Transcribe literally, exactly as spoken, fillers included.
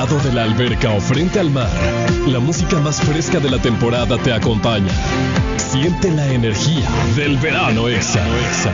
lado de la alberca o frente al mar, la música más fresca de la temporada te acompaña. Siente la energía del verano Exa.